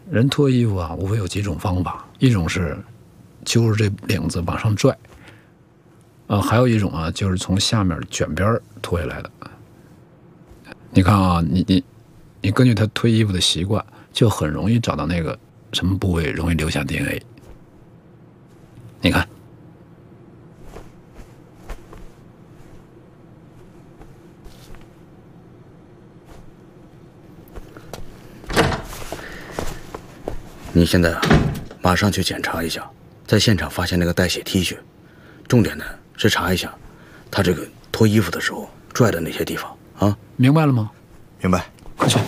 人脱衣服啊，无非有几种方法，一种是揪着这领子往上拽，还有一种啊，就是从下面卷边脱下来的。你看啊，你根据他脱衣服的习惯，就很容易找到那个什么部位容易留下 DNA。你看， 你现在马上去检查一下，在现场发现那个带血 T 恤，重点呢是查一下他这个脱衣服的时候拽的那些地方啊。 明白了吗？ 明白， 快去。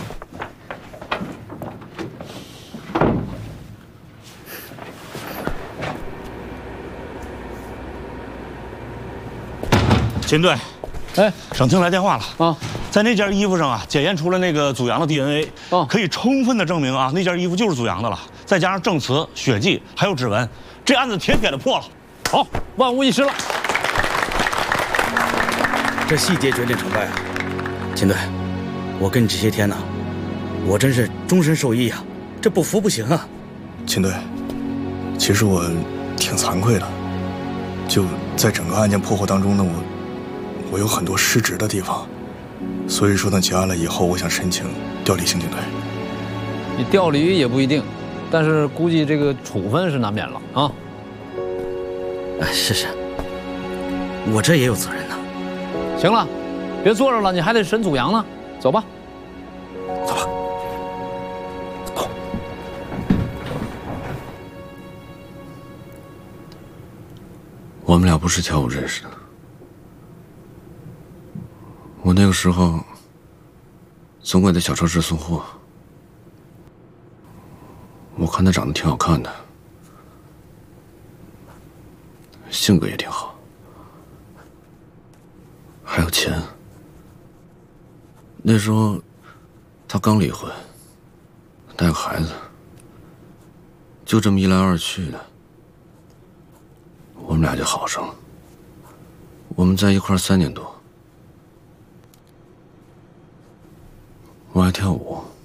秦队， 哎， 省厅来电话了啊， 在那件衣服上啊，检验出了那个祖阳的 DNA，可以充分的证明啊，那件衣服就是祖阳的了。再加上证词、血迹还有指纹，这案子铁的破了。 好，万无一失了。 这细节决定成败啊，秦队，我跟你这些天呢，我真是终身受益啊，这不服不行啊。 秦队，其实我挺惭愧的，就在整个案件破获当中呢，我有很多失职的地方，所以说呢，结案了以后，我想申请调离刑警队。 你调离也不一定，但是估计这个处分是难免了啊。 哎，是，我这也有责任呢。 行了，别坐着了，你还得审祖阳呢。走吧， 走吧。 我们俩不是跳舞认识的。我那个时候总给他小超市送货，我看他长得挺好看的，性格也挺好，还有钱。那时候他刚离婚，带个孩子，就这么一来二去的，我们俩就好上了。我们在一块儿3年多。我爱跳舞，